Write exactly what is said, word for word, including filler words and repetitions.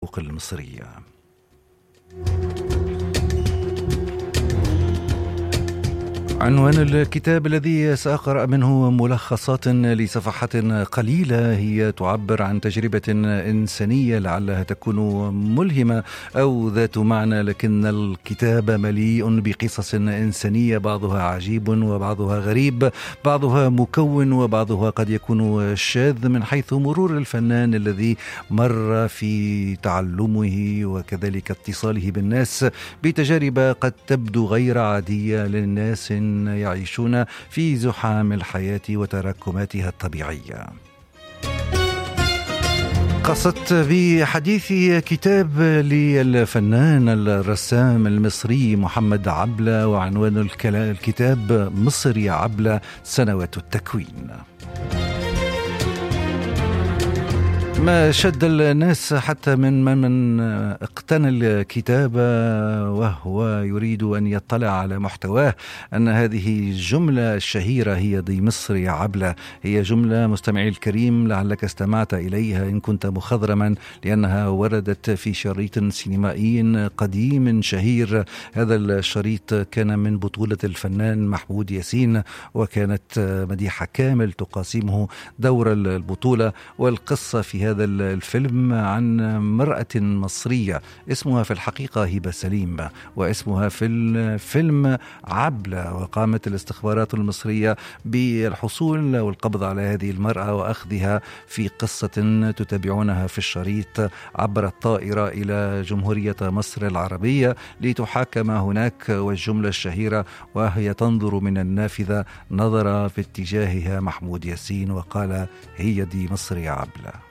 المصرية. عنوان الكتاب الذي سأقرأ منه ملخصات لصفحات قليلة هي تعبر عن تجربة إنسانية لعلها تكون ملهمة أو ذات معنى، لكن الكتاب مليء بقصص إنسانية، بعضها عجيب وبعضها غريب، بعضها مكون وبعضها قد يكون شاذ من حيث مرور الفنان الذي مر في تعلمه وكذلك اتصاله بالناس بتجارب قد تبدو غير عادية للناس يعيشون في زحام الحياة وتراكماتها الطبيعية. قصدت بحديث كتاب للفنان الرسام المصري محمد عبلة، وعنوان الكتاب مصر يا عبلة سنوات التكوين. ما شد الناس حتى من من اقتنى الكتاب وهو يريد أن يطلع على محتواه أن هذه الجملة الشهيرة هي دي مصر يا عبلة هي جملة مستمعي الكريم لعلك استمعت إليها إن كنت مخضرما، لأنها وردت في شريط سينمائي قديم شهير. هذا الشريط كان من بطولة الفنان محمود ياسين، وكانت مديحة كامل تقاسمه دور البطولة. والقصة في هذا الفيلم عن امرأة مصرية اسمها في الحقيقة هبة سليم، واسمها في الفيلم عبلة، وقامت الاستخبارات المصرية بالحصول والقبض على هذه المرأة وأخذها في قصة تتابعونها في الشريط عبر الطائرة إلى جمهورية مصر العربية لتحاكم هناك. والجملة الشهيرة وهي تنظر من النافذة نظر في اتجاهها محمود ياسين وقال: هي دي مصر يا عبلة.